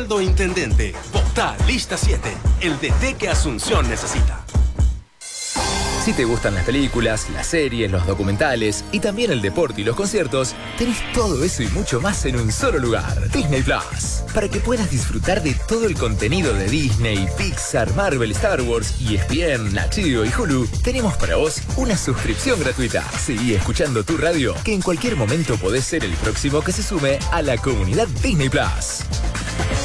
Osvaldo Intendente. Vota Lista 7, el DT que Asunción necesita. Si te gustan las películas, las series, los documentales y también el deporte y los conciertos, tenés todo eso y mucho más en un solo lugar, Disney Plus. Para que puedas disfrutar de todo el contenido de Disney, Pixar, Marvel, Star Wars, ESPN, Nat Geo y Hulu, tenemos para vos una suscripción gratuita. Seguí escuchando tu radio, que en cualquier momento podés ser el próximo que se sume a la comunidad Disney Plus.